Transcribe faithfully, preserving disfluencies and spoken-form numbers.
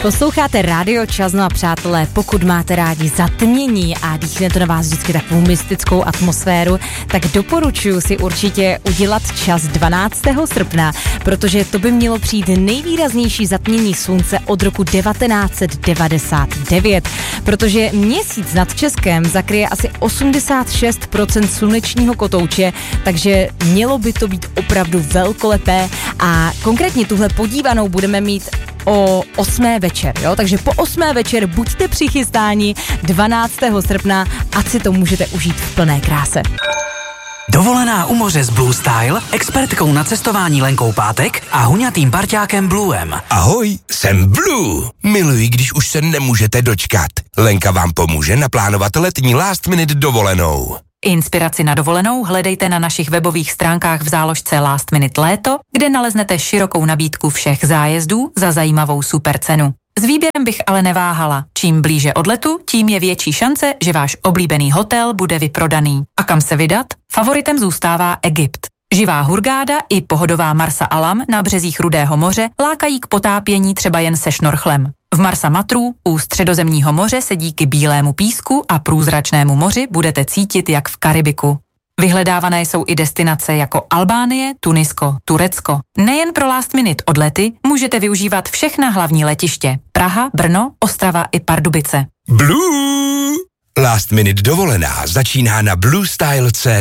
Posloucháte Rádio Čas, no a přátelé, pokud máte rádi zatmění a dýchne to na vás vždycky takovou mystickou atmosféru, tak doporučuji si určitě udělat čas dvanáctého srpna, protože to by mělo přijít nejvýraznější zatmění slunce od roku devatenáct set devadesát devět, protože měsíc nad Českem zakryje asi osmdesát šest procent slunečního kotouče, takže mělo by to být opravdu velkolepé a konkrétně tuhle podívanou budeme mít o osmé večer, jo? Takže po osmé večer buďte přichystáni dvanáctého srpna, ať si to můžete užít v plné kráse. Dovolená u moře s Blue Style, expertkou na cestování Lenkou Pátek a huňatým parťákem Bluem. Ahoj, jsem Blue. Miluji, když už se nemůžete dočkat. Lenka vám pomůže naplánovat letní last minute dovolenou. Inspiraci na dovolenou hledejte na našich webových stránkách v záložce Last Minute Léto, kde naleznete širokou nabídku všech zájezdů za zajímavou super cenu. S výběrem bych ale neváhala. Čím blíže odletu, tím je větší šance, že váš oblíbený hotel bude vyprodaný. A kam se vydat? Favoritem zůstává Egypt. Živá hurgáda i pohodová Marsa Alam na březích Rudého moře lákají k potápění třeba jen se šnorchlem. V Marsa Matru u Středozemního moře se díky bílému písku a průzračnému moři budete cítit jak v Karibiku. Vyhledávané jsou i destinace jako Albánie, Tunisko, Turecko. Nejen pro last minute odlety můžete využívat všechna hlavní letiště. Praha, Brno, Ostrava i Pardubice. Blue! Last minute dovolená začíná na blue style tečka cé zet.